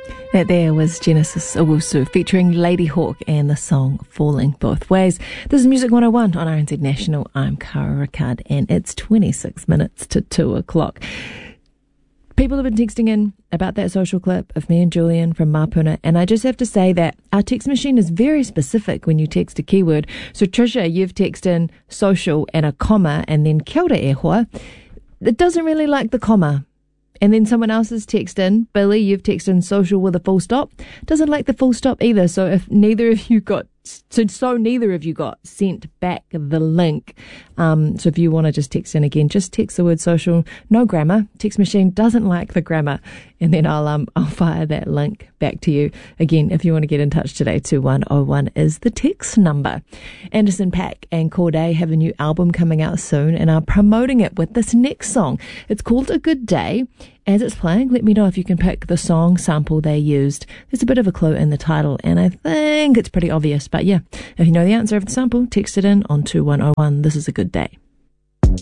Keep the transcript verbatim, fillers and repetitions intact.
That there was Genesis Owusu featuring Lady Hawk and the song Falling Both Ways. This is Music one oh one on R N Z National. I'm Cara Ricard and it's twenty-six minutes to two o'clock. People have been texting in about that social clip of me and Julian from Mapuna, and I just have to say that our text machine is very specific when you text a keyword. So Tricia, you've texted in social and a comma and then kia ora e hoa. It doesn't really like the comma. And then someone else has texted in, Billy, you've texted in social with a full stop. Doesn't like the full stop either. So if neither of you got, so, so neither of you got sent back the link. Um, so if you want to just text in again, just text the word social, no grammar. Text machine doesn't like the grammar. And then I'll, um, I'll fire that link back to you. Again, if you want to get in touch today, two one oh one is the text number. Anderson .Paak and Corday have a new album coming out soon and are promoting it with this next song. It's called A Good Day. As it's playing, let me know if you can pick the song sample they used. There's a bit of a clue in the title, and I think it's pretty obvious. But yeah, if you know the answer of the sample, text it in on two one oh one. This is A Good Day.